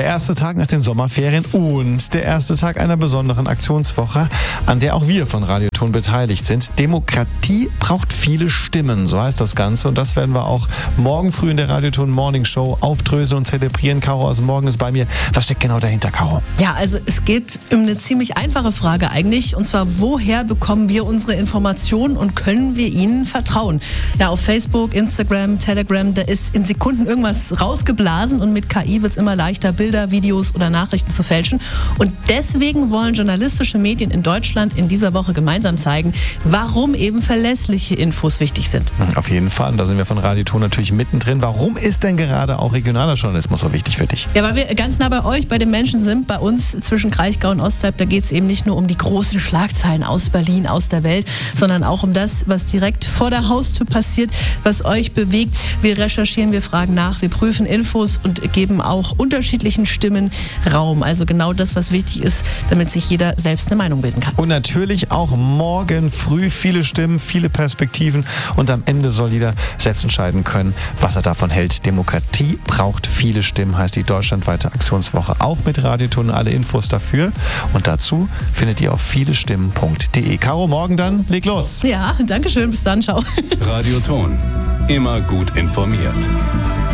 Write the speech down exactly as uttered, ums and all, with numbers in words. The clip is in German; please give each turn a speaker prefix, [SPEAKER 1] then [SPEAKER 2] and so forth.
[SPEAKER 1] Der erste Tag nach den Sommerferien und der erste Tag einer besonderen Aktionswoche, an der auch wir von Radioton beteiligt sind. Demokratie braucht viele Stimmen, so heißt das Ganze. Und das werden wir auch morgen früh in der Radioton Morning Show aufdröseln und zelebrieren. Caro aus dem Morgen ist bei mir. Was steckt genau dahinter, Caro?
[SPEAKER 2] Ja, also es geht um eine ziemlich einfache Frage eigentlich. Und zwar, woher bekommen wir unsere Informationen und können wir ihnen vertrauen? Ja, auf Facebook, Instagram, Telegram, da ist in Sekunden irgendwas rausgeblasen und mit K I wird es immer leichter, Bilder, Videos oder Nachrichten zu fälschen. Und deswegen wollen journalistische Medien in Deutschland in dieser Woche gemeinsam zeigen, warum eben verlässliche Infos wichtig sind.
[SPEAKER 1] Auf jeden Fall. Und da sind wir von Radioton natürlich mittendrin. Warum ist denn gerade auch regionaler Journalismus so wichtig für dich?
[SPEAKER 2] Ja, weil wir ganz nah bei euch, bei den Menschen sind, bei uns zwischen Kraichgau und Ostalb. Da geht es eben nicht nur um die großen Schlagzeilen aus Berlin, aus der Welt, sondern auch um das, was direkt vor der Haustür passiert, was euch bewegt. Wir recherchieren, wir fragen nach, wir prüfen Infos und geben auch unterschiedlichen Stimmen Raum. Also genau das, was wichtig ist, damit sich jeder selbst eine Meinung bilden kann.
[SPEAKER 1] Und natürlich auch morgen früh viele Stimmen, viele Perspektiven und am Ende soll jeder selbst entscheiden können, was er davon hält. Demokratie braucht viele Stimmen, heißt die deutschlandweite Aktionswoche. Auch mit Radioton, alle Infos dafür. Und dazu findet ihr auf vielestimmen punkt de. Caro, morgen dann, leg los.
[SPEAKER 2] Ja, danke schön, bis dann, ciao.
[SPEAKER 3] Radioton, immer gut informiert.